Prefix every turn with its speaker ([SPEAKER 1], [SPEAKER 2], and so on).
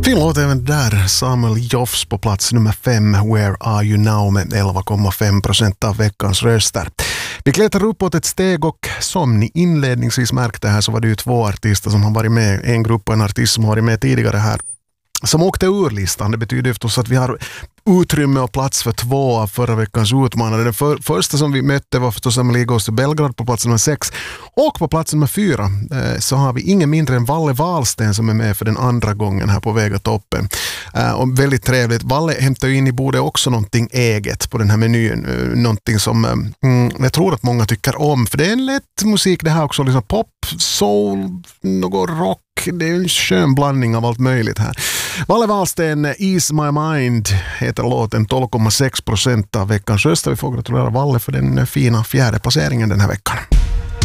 [SPEAKER 1] Fin låt även där. Samuel Joffs på plats nummer 5, Where Are You Now, med 11,5% av veckans röster. Vi klättrar uppåt ett steg och som ni inledningsvis märkte här så var det ju 2 artister som har varit med. En grupp och en artist som har varit med tidigare här som åkte ur listan. Det betyder förstås att vi har utrymme och plats för 2 av förra veckans utmanare. Den första som vi mötte var förstås Emily Goes to Belgrad på plats nummer 6. Och på plats nummer 4 så har vi ingen mindre än Valle Wahlsten som är med för den andra gången här på Vega toppen. Och väldigt trevligt. Valle hämtar in i bordet också någonting eget på den här menyn. Någonting som jag tror att många tycker om. För det är en lätt musik det här också. Liksom pop, soul, något rock. Det är en skön blandning av allt möjligt här. Valle Wahlsten, Ease My Mind heter låten, 12,6% av veckans röster. Vi får gratulera Valle för den fina 4:e placeringen den här veckan.